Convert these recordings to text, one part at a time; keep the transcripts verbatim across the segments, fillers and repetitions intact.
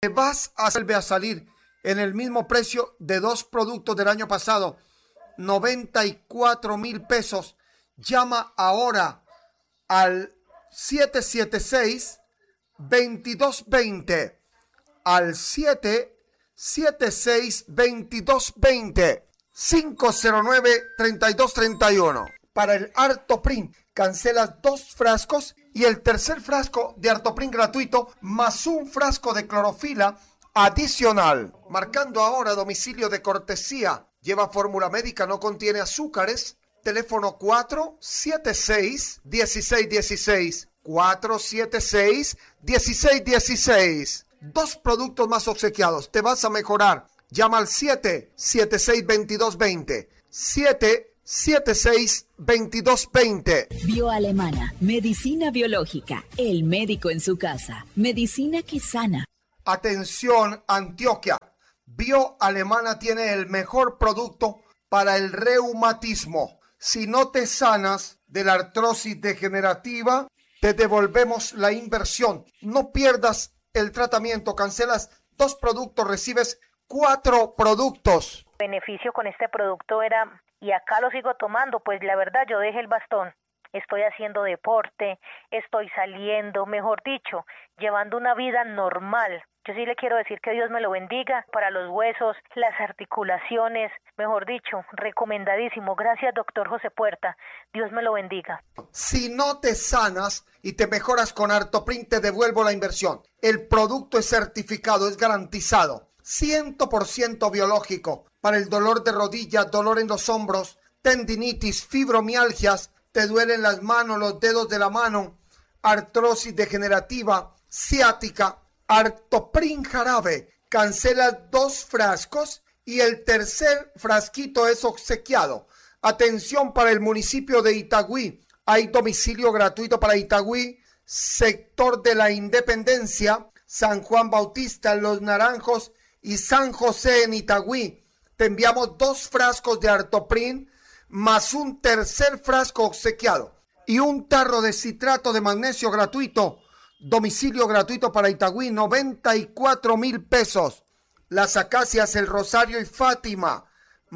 Te vas a volver a salir en el mismo precio de dos productos del año pasado, noventa y cuatro mil pesos. Llama ahora al siete siete seis, veintidós veinte, al siete siete seis, veintidós veinte, cinco cero nueve, treinta y dos treinta y uno. Para el Artoprint, cancelas dos frascos y el tercer frasco de Artoprint gratuito más un frasco de clorofila adicional. Marcando ahora domicilio de cortesía. Lleva fórmula médica, no contiene azúcares. Teléfono cuatro siete seis, dieciséis dieciséis. cuatro siete seis, dieciséis dieciséis. Dos productos más obsequiados. Te vas a mejorar. Llama al siete siete seis, veintidós veinte. siete siete seis, veintidós veinte. Bioalemana, medicina biológica. El médico en su casa. Medicina que sana. Atención, Antioquia. Bioalemana tiene el mejor producto para el reumatismo. Si no te sanas de la artrosis degenerativa, te devolvemos la inversión. No pierdas el tratamiento. Cancelas dos productos, recibes cuatro productos. El beneficio con este producto era, y acá lo sigo tomando, pues la verdad yo dejé el bastón. Estoy haciendo deporte, estoy saliendo, mejor dicho, llevando una vida normal. Yo sí le quiero decir que Dios me lo bendiga para los huesos, las articulaciones, mejor dicho, recomendadísimo. Gracias, doctor José Puerta. Dios me lo bendiga. Si no te sanas y te mejoras con Artoprint, te devuelvo la inversión. El producto es certificado, es garantizado. cien por ciento biológico. Para el dolor de rodilla, dolor en los hombros, tendinitis, fibromialgias, te duelen las manos, los dedos de la mano, artrosis degenerativa, ciática. Artoprint jarabe, cancela dos frascos y el tercer frasquito es obsequiado. Atención para el municipio de Itagüí, hay domicilio gratuito para Itagüí, sector de la Independencia, San Juan Bautista, Los Naranjos y San José en Itagüí. Te enviamos dos frascos de Artoprint más un tercer frasco obsequiado y un tarro de citrato de magnesio gratuito. Domicilio gratuito para Itagüí, noventa y cuatro mil pesos. Las Acacias, El Rosario y Fátima,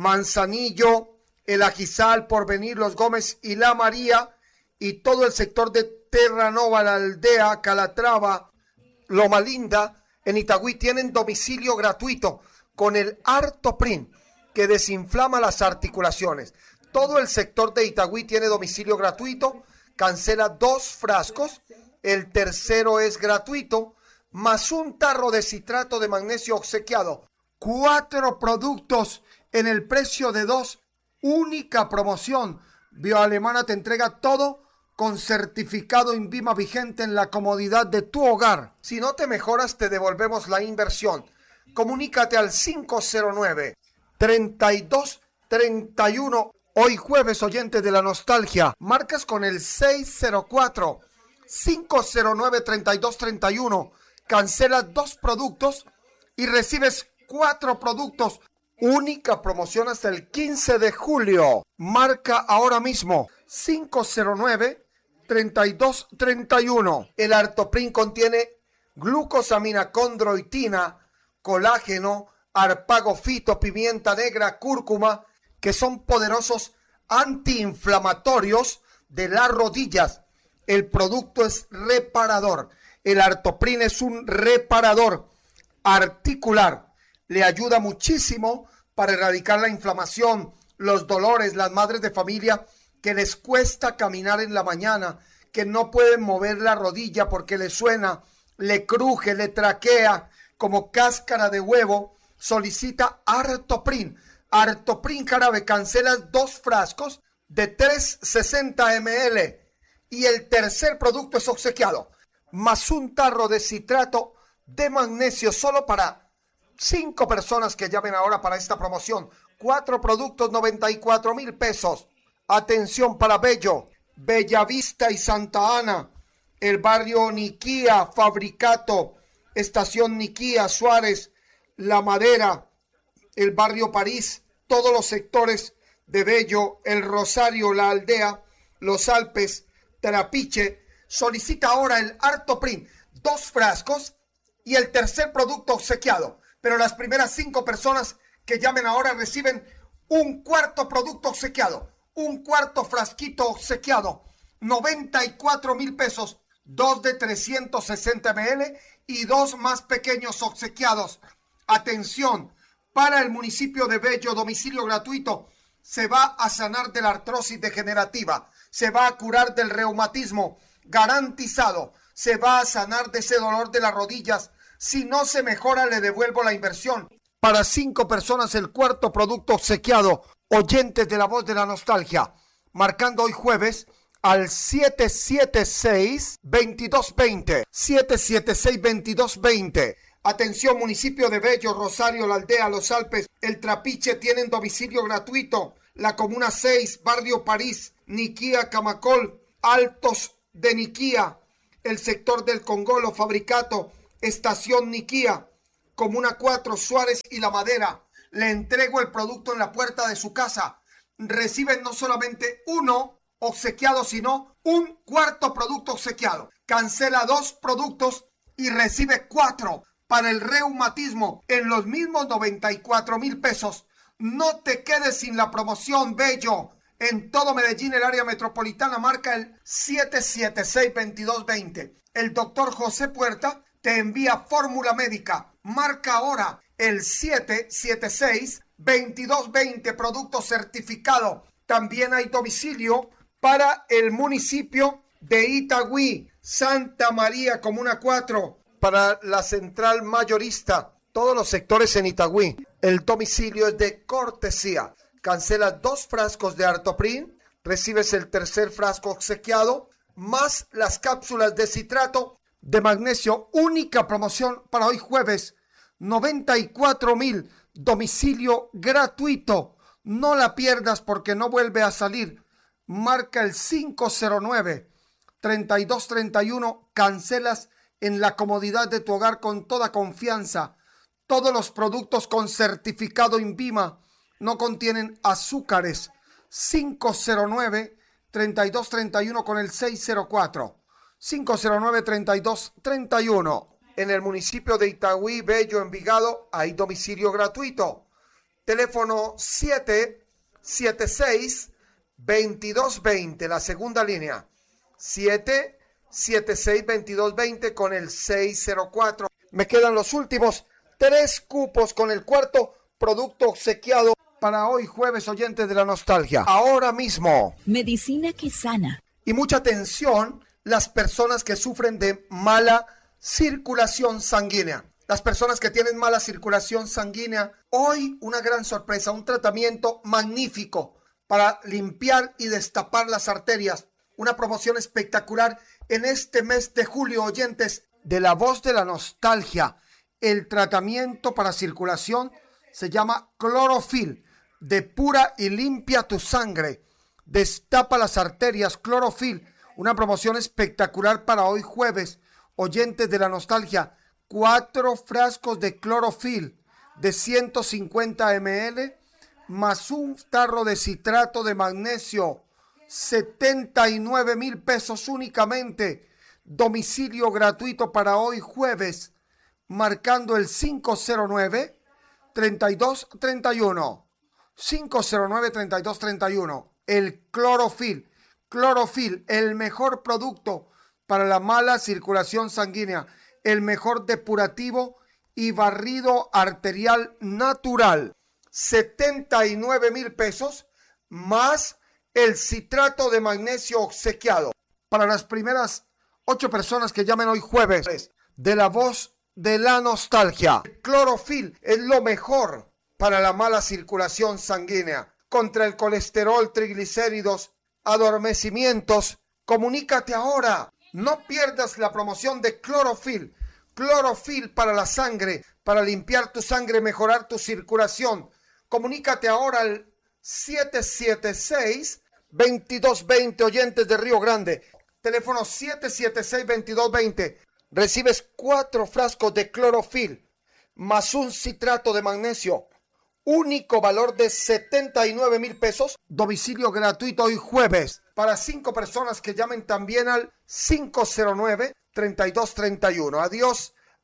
Manzanillo, El Ajizal, Porvenir, Los Gómez y La María, y todo el sector de Terranova, La Aldea, Calatrava, Loma Linda, en Itagüí tienen domicilio gratuito con el Artoprint, que desinflama las articulaciones. Todo el sector de Itagüí tiene domicilio gratuito, cancela dos frascos. El tercero es gratuito, más un tarro de citrato de magnesio obsequiado. Cuatro productos en el precio de dos. Única promoción. Bioalemana te entrega todo con certificado INVIMA vigente en la comodidad de tu hogar. Si no te mejoras, te devolvemos la inversión. Comunícate al cinco cero nueve, treinta y dos treinta y uno. Hoy jueves, oyente de la nostalgia. Marcas con el seis cero cuatro, cinco cero nueve, treinta y dos treinta y uno. Cancelas dos productos y recibes cuatro productos. Única promoción hasta el quince de julio. Marca ahora mismo cinco cero nueve, treinta y dos treinta y uno. El Artoprint contiene glucosamina, condroitina, colágeno, arpagofito, pimienta negra, cúrcuma, que son poderosos antiinflamatorios de las rodillas. El producto es reparador. El Artoprint es un reparador articular. Le ayuda muchísimo para erradicar la inflamación, los dolores, las madres de familia que les cuesta caminar en la mañana, que no pueden mover la rodilla porque le suena, le cruje, le traquea como cáscara de huevo. Solicita Artoprint. Artoprint jarabe, cancelas dos frascos de trescientos sesenta mililitros. Y el tercer producto es obsequiado, más un tarro de citrato de magnesio solo para cinco personas que llamen ahora para esta promoción. Cuatro productos, noventa y cuatro mil pesos. Atención para Bello, Bellavista y Santa Ana, el barrio Niquía, Fabricato, Estación Niquía, Suárez, La Madera, el barrio París, todos los sectores de Bello, El Rosario, La Aldea, Los Alpes, Trapiche. Solicita ahora el Artoprint, dos frascos y el tercer producto obsequiado. Pero las primeras cinco personas que llamen ahora reciben un cuarto producto obsequiado, un cuarto frasquito obsequiado, noventa y cuatro mil pesos, dos de trescientos sesenta mililitros y dos más pequeños obsequiados. Atención, para el municipio de Bello, domicilio gratuito. Se va a sanar de la artrosis degenerativa, se va a curar del reumatismo, garantizado. Se va a sanar de ese dolor de las rodillas. Si no se mejora, le devuelvo la inversión. Para cinco personas, el cuarto producto obsequiado. Oyentes de la voz de la nostalgia, marcando hoy jueves al siete siete seis, veintidós veinte. siete siete seis, veintidós veinte. Atención, municipio de Bello, Rosario, La Aldea, Los Alpes, El Trapiche tienen domicilio gratuito. La Comuna seis, Barrio París, Niquía, Camacol, Altos de Niquía, el sector del Congolo, Fabricato, Estación Niquía, Comuna cuatro, Suárez y La Madera. Le entrego el producto en la puerta de su casa. Reciben no solamente uno obsequiado, sino un cuarto producto obsequiado. Cancela dos productos y recibe cuatro para el reumatismo en los mismos noventa y cuatro mil pesos. No te quedes sin la promoción, Bello. En todo Medellín, el área metropolitana, marca el siete siete seis, veintidós veinte. El doctor José Puerta te envía fórmula médica. Marca ahora el siete siete seis, veintidós veinte, producto certificado. También hay domicilio para el municipio de Itagüí, Santa María, Comuna cuatro, para la central mayorista, todos los sectores en Itagüí. El domicilio es de cortesía. Cancelas dos frascos de Artoprin, recibes el tercer frasco obsequiado, más las cápsulas de citrato de magnesio. Única promoción para hoy jueves, noventa y cuatro mil, domicilio gratuito. No la pierdas porque no vuelve a salir. Marca el cinco cero nueve, treinta y dos treinta y uno, cancelas en la comodidad de tu hogar con toda confianza. Todos los productos con certificado INVIMA no contienen azúcares. cinco cero nueve, treinta y dos treinta y uno con el seis cero cuatro. cinco cero nueve, treinta y dos treinta y uno. En el municipio de Itagüí, Bello, Envigado, hay domicilio gratuito. Teléfono siete siete seis, veintidós veinte, la segunda línea. siete siete seis, veintidós veinte con el seis cero cuatro. Me quedan los últimos tres cupos con el cuarto producto obsequiado para hoy jueves, oyentes de la nostalgia. Ahora mismo. Medicina que sana. Y mucha atención, las personas que sufren de mala circulación sanguínea. Las personas que tienen mala circulación sanguínea, hoy una gran sorpresa, un tratamiento magnífico para limpiar y destapar las arterias. Una promoción espectacular en este mes de julio, oyentes de la voz de la nostalgia. El tratamiento para circulación se llama Clorofil. Depura y limpia tu sangre. Destapa las arterias. Clorofil. Una promoción espectacular para hoy jueves. Oyentes de la nostalgia. Cuatro frascos de Clorofil de ciento cincuenta mililitros más un tarro de citrato de magnesio. setenta y nueve mil pesos únicamente. Domicilio gratuito para hoy jueves. Marcando el cinco cero nueve, treinta y dos treinta y uno. cinco cero nueve, treinta y dos treinta y uno. El Clorofil. Clorofil, el mejor producto para la mala circulación sanguínea. El mejor depurativo y barrido arterial natural. setenta y nueve mil pesos más el citrato de magnesio obsequiado. Para las primeras ocho personas que llamen hoy jueves de la voz de la nostalgia. El Clorofil es lo mejor para la mala circulación sanguínea, contra el colesterol, triglicéridos, adormecimientos. Comunícate ahora. No pierdas la promoción de Clorofil. Clorofil para la sangre, para limpiar tu sangre, mejorar tu circulación. Comunícate ahora al siete siete seis, veintidós veinte, oyentes de Río Grande. Teléfono siete siete seis, veintidós veinte. Recibes cuatro frascos de Clorofil más un citrato de magnesio. Único valor de setenta y nueve mil pesos. Domicilio gratuito hoy jueves. Para cinco personas que llamen también al cinco cero nueve, treinta y dos treinta y uno. Adiós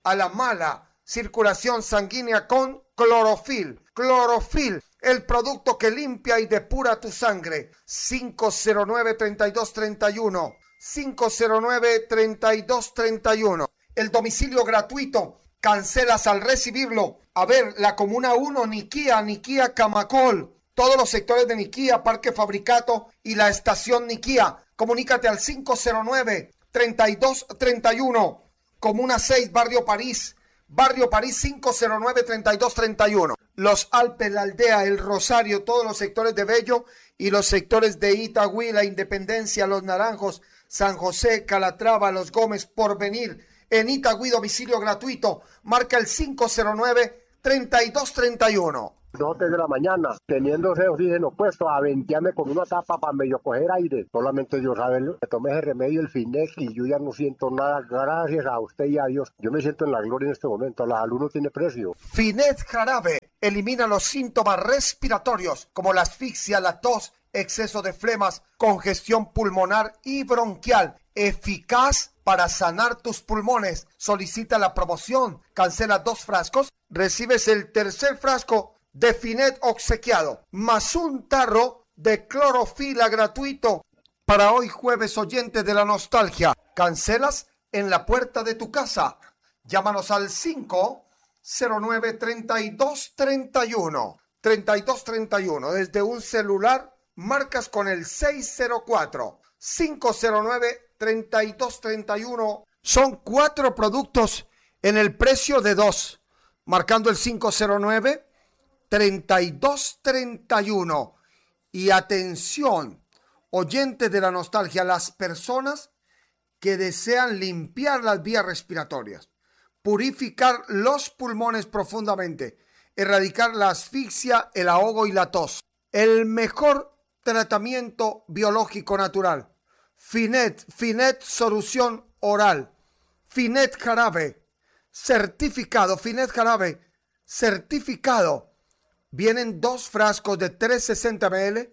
a la mala circulación sanguínea con Clorofil. Clorofil, el producto que limpia y depura tu sangre. cinco cero nueve, treinta y dos treinta y uno. cinco cero nueve, treinta y dos treinta y uno. El domicilio gratuito. Cancelas al recibirlo. A ver, la Comuna uno, Niquía, Niquía, Camacol. Todos los sectores de Niquía, Parque Fabricato y la estación Niquía. Comunícate al cinco cero nueve, treinta y dos treinta y uno. Comuna seis, Barrio París. Barrio París cinco cero nueve, treinta y dos treinta y uno. Los Alpes, la Aldea, el Rosario, todos los sectores de Bello y los sectores de Itagüí, la Independencia, Los Naranjos, San José, Calatrava, Los Gómez, Porvenir. En Itagüí, domicilio gratuito. Marca el cinco cero nueve, treinta y dos treinta y uno. Dos de la mañana, teniendo ese oxígeno puesto, a ventearme con una tapa para medio coger aire. Solamente Dios sabe, me tomé ese remedio, el Finex, y yo ya no siento nada. Gracias a usted y a Dios. Yo me siento en la gloria en este momento. La salud no tiene precio. Finex Jarabe elimina los síntomas respiratorios como la asfixia, la tos, exceso de flemas, congestión pulmonar y bronquial. Eficaz para sanar tus pulmones. Solicita la promoción. Cancela dos frascos. Recibes el tercer frasco de Finet obsequiado, más un tarro de clorofila gratuito para hoy jueves, oyente de la nostalgia. Cancelas en la puerta de tu casa. Llámanos al cinco cero nueve, treinta y dos treinta y uno. treinta y dos treinta y uno. Desde un celular marcas con el seis cero cuatro, cinco cero nueve, treinta y dos treinta y uno. Son cuatro productos en el precio de dos. Marcando el cinco cero nueve, treinta y dos treinta y uno. Y atención, oyentes de la nostalgia, las personas que desean limpiar las vías respiratorias, purificar los pulmones profundamente, erradicar la asfixia, el ahogo y la tos. El mejor tratamiento biológico natural. Finet, Finet solución oral. Finet Jarabe, certificado. Finet Jarabe, certificado. Vienen dos frascos de trescientos sesenta mililitros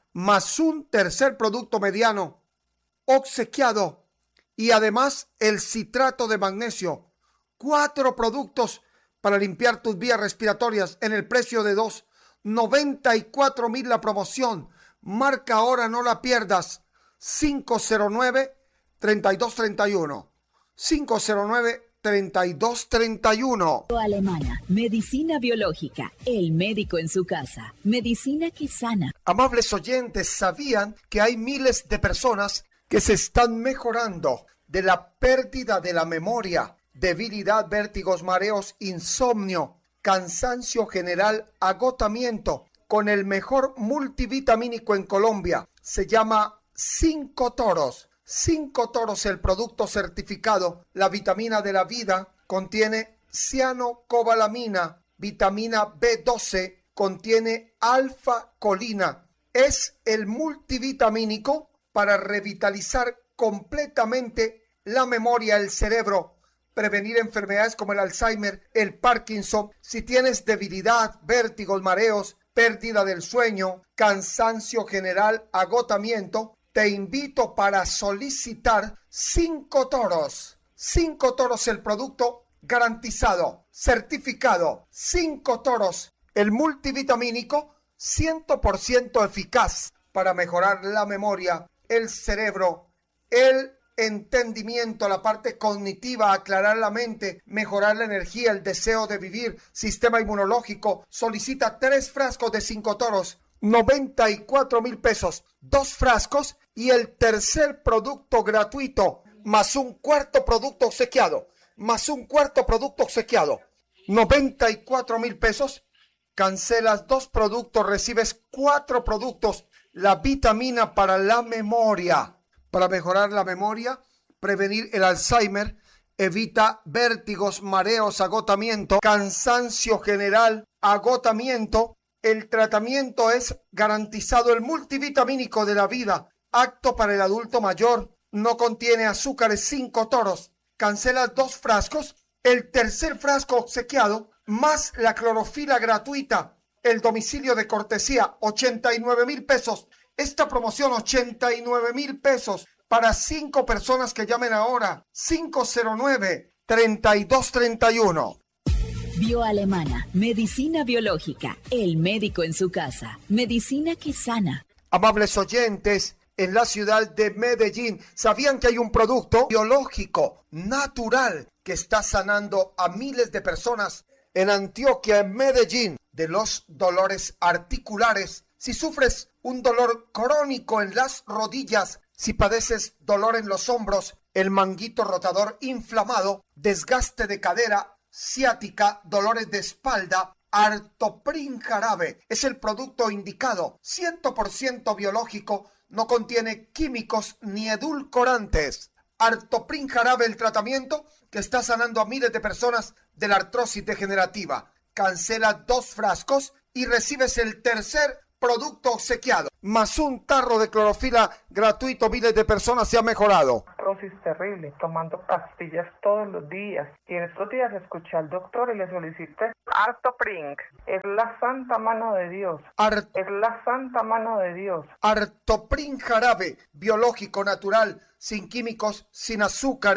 más un tercer producto mediano obsequiado y además el citrato de magnesio. Cuatro productos para limpiar tus vías respiratorias en el precio de dos. noventa y cuatro mil la promoción. Marca ahora, no la pierdas. cinco cero nueve, treinta y dos treinta y uno. cinco cero nueve, treinta y dos treinta y uno. Alemana, medicina biológica, el médico en su casa, medicina que sana. Amables oyentes, ¿sabían que hay miles de personas que se están mejorando de la pérdida de la memoria, debilidad, vértigos, mareos, insomnio, cansancio general, agotamiento, con el mejor multivitamínico en Colombia? Se llama Cinco Toros. Cinco Toros, el producto certificado. La vitamina de la vida contiene cianocobalamina, vitamina B doce, contiene alfa-colina. Es el multivitamínico para revitalizar completamente la memoria, el cerebro, prevenir enfermedades como el Alzheimer, el Parkinson. Si tienes debilidad, vértigos, mareos, pérdida del sueño, cansancio general, agotamiento, te invito para solicitar Cinco Toros. Cinco Toros, el producto garantizado, certificado. Cinco Toros, el multivitamínico cien por ciento eficaz para mejorar la memoria, el cerebro, el entendimiento, la parte cognitiva, aclarar la mente, mejorar la energía, el deseo de vivir, sistema inmunológico. Solicita tres frascos de Cinco Toros, noventa y cuatro mil pesos, dos frascos y el tercer producto gratuito, más un cuarto producto obsequiado, más un cuarto producto obsequiado, noventa y cuatro mil pesos. Cancelas dos productos, recibes cuatro productos. La vitamina para la memoria, para mejorar la memoria, prevenir el Alzheimer, evita vértigos, mareos, agotamiento, cansancio general, agotamiento. El tratamiento es garantizado, el multivitamínico de la vida, apto para el adulto mayor, no contiene azúcares. Cinco Toros. Cancelas dos frascos, el tercer frasco obsequiado, más la clorofila gratuita. El domicilio de cortesía, ochenta y nueve mil pesos. Esta promoción, ochenta y nueve mil pesos para cinco personas que llamen ahora. cinco cero nueve, treinta y dos treinta y uno. Bioalemana, medicina biológica, el médico en su casa, medicina que sana. Amables oyentes, en la ciudad de Medellín, ¿sabían que hay un producto biológico, natural, que está sanando a miles de personas? En Antioquia, en Medellín, de los dolores articulares. Si sufres un dolor crónico en las rodillas, si padeces dolor en los hombros, el manguito rotador inflamado, desgaste de cadera, ciática, dolores de espalda, Artoprin Jarabe es el producto indicado, cien por ciento biológico, no contiene químicos ni edulcorantes. Artoprin Jarabe, el tratamiento que está sanando a miles de personas de la artrosis degenerativa. Cancela dos frascos y recibes el tercer producto obsequiado, más un tarro de clorofila gratuito. Miles de personas se han mejorado. Artrosis terrible, tomando pastillas todos los días. Y en estos días escuché al doctor y le solicité Artoprin. Es la santa mano de Dios. Art- es la santa mano de Dios. Artoprin Jarabe, biológico, natural, sin químicos, sin azúcar.